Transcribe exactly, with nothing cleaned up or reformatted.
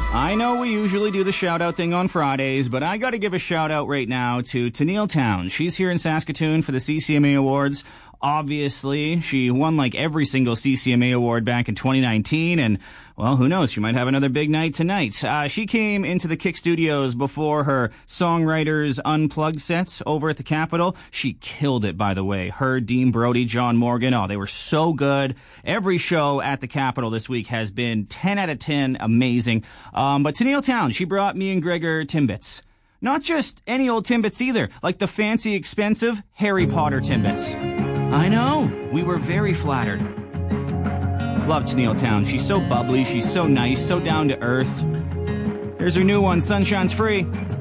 I know we usually do the shout-out thing on Fridays, but I got to give a shout-out right now to Tennille Town. She's here in Saskatoon for the C C M A Awards. Obviously, she won like every single C C M A award back in twenty nineteen, and, well, who knows, she might have another big night tonight. Uh, she came into the Kick Studios before her Songwriters Unplugged sets over at the Capitol. She killed it, by the way. Her, Dean Brody, John Morgan, oh, they were so good. Every show at the Capitol this week has been ten out of ten, amazing. Um, but Tennille Town, she brought me and Gregor Timbits. Not just any old Timbits either, like the fancy, expensive Harry Potter Timbits. I know, we were very flattered. Love Tennille Town. She's so bubbly, she's so nice, so down to earth. Here's her new one, Sunshine's Free.